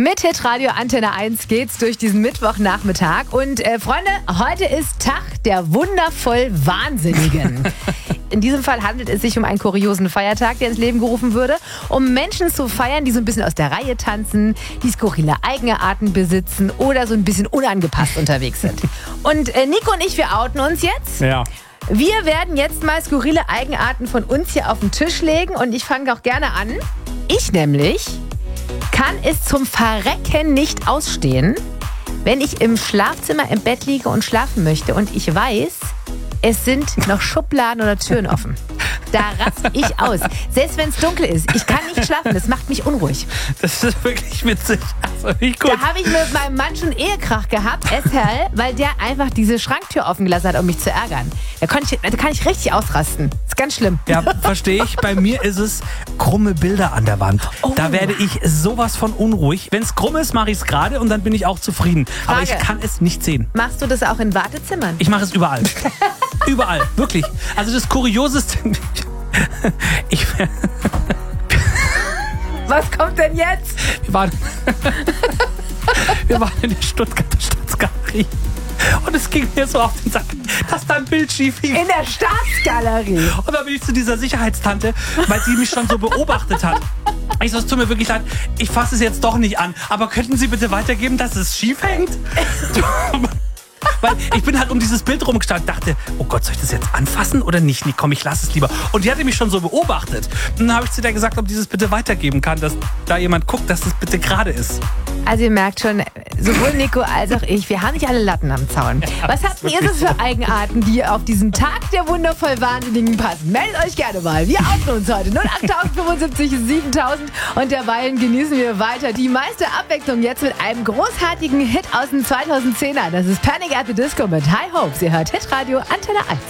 Mit Hitradio Antenne 1 geht's durch diesen Mittwochnachmittag. Und Freunde, heute ist Tag der wundervoll Wahnsinnigen. In diesem Fall handelt es sich um einen kuriosen Feiertag, der ins Leben gerufen würde, um Menschen zu feiern, die so ein bisschen aus der Reihe tanzen, die skurrile Eigenarten besitzen oder so ein bisschen unangepasst unterwegs sind. Und Nico und ich, wir outen uns jetzt. Ja. Wir werden jetzt mal skurrile Eigenarten von uns hier auf den Tisch legen und ich fange auch gerne an. Ich nämlich kann es zum Verrecken nicht ausstehen, wenn ich im Schlafzimmer im Bett liege und schlafen möchte und ich weiß, es sind noch Schubladen oder Türen offen. Da raste ich aus. Selbst wenn es dunkel ist. Ich kann nicht schlafen. Das macht mich unruhig. Das ist wirklich witzig. Also nicht gut. Da habe ich mit meinem Mann schon Ehekrach gehabt, weil der einfach diese Schranktür offen gelassen hat, um mich zu ärgern. Da kann ich richtig ausrasten. Das ist ganz schlimm. Ja, verstehe ich. Bei mir ist es krumme Bilder an der Wand. Oh. Da werde ich sowas von unruhig. Wenn es krumm ist, mache ich es gerade und dann bin ich auch zufrieden. Aber ich kann es nicht sehen. Machst du das auch in Wartezimmern? Ich mache es überall. Überall, wirklich. Also das Kurioseste... Was kommt denn jetzt? Wir waren in der Stuttgarter Staatsgalerie. Und es ging mir so auf den Sack, dass da ein Bild schief hing. In der Staatsgalerie? Und dann bin ich zu dieser Sicherheitstante, weil sie mich schon so beobachtet hat. Ich so, es tut mir wirklich leid, ich fasse es jetzt doch nicht an. Aber könnten Sie bitte weitergeben, dass es schief hängt? Weil ich bin halt um dieses Bild rumgestanden und dachte, oh Gott, soll ich das jetzt anfassen oder nicht? Nee, komm, ich lasse es lieber. Und die hatte mich schon so beobachtet. Und dann habe ich zu der gesagt, ob dieses bitte weitergeben kann, dass da jemand guckt, dass das bitte gerade ist. Also ihr merkt schon, sowohl Nico als auch ich, wir haben nicht alle Latten am Zaun. Ja, was habt ihr so für Eigenarten, die auf diesen Tag der wundervoll Wahnsinnigen passen? Meldet euch gerne mal. Wir outen uns heute 08075 7000 und derweilen genießen wir weiter die meiste Abwechslung jetzt mit einem großartigen Hit aus den 2010ern. Das ist Panic at the Disco mit High Hopes. Ihr hört Hitradio Antenne 1.